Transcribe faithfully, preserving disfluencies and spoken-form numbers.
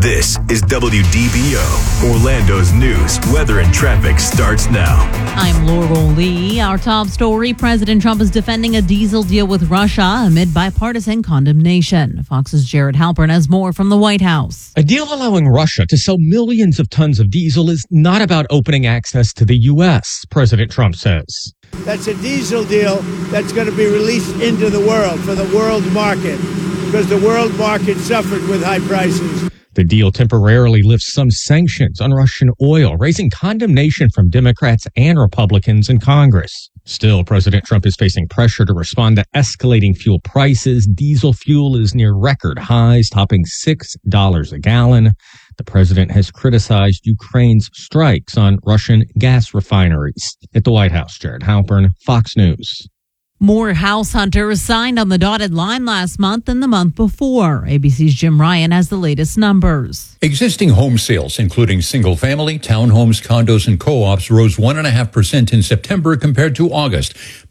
This is W D B O, Orlando's news, weather, and traffic starts now. I'm Laurel Lee. Our top story, President Trump is defending a diesel deal with Russia amid bipartisan condemnation. Fox's Jared Halpern has more from the White House. A deal allowing Russia to sell millions of tons of diesel is not about opening access to the U S, President Trump says. That's a diesel deal that's going to be released into the world for the world market because the world market suffered with high prices. The deal temporarily lifts some sanctions on Russian oil, raising condemnation from Democrats and Republicans in Congress. Still, President Trump is facing pressure to respond to escalating fuel prices. Diesel fuel is near record highs, topping six dollars a gallon. The president has criticized Ukraine's strikes on Russian gas refineries. At the White House, Jared Halpern, Fox News. More house hunters signed on the dotted line last month than the month before. A B C's Jim Ryan has the latest numbers. Existing home sales, including single-family, townhomes, condos, and co-ops, rose one point five percent in September compared to August.